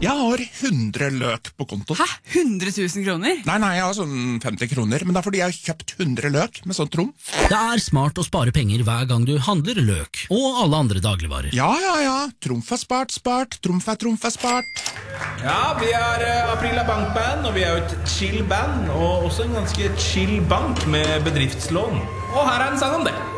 Jeg har 100 løk på konto. Hæ? 100 000 kroner? Nei, jeg har sånn 50 kroner, men det er fordi jeg har kjøpt 100 løk med sånn trumf. Det er smart å spare penger hver gang du handler løk, og alle andre dagligvarer. Ja. Trumf er spart. Trumf er spart. Ja, vi er Aprila Bankband, og vi er jo et chill band, og også en ganske chill bank med bedriftslån. Og her er en sang om det.